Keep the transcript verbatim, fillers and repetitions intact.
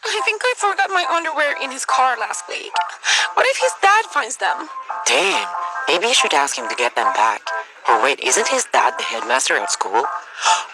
I think I forgot my underwear in his car last week. What if his dad finds them? Damn, maybe you should ask him to get them back. Or wait, isn't his dad the headmaster at school?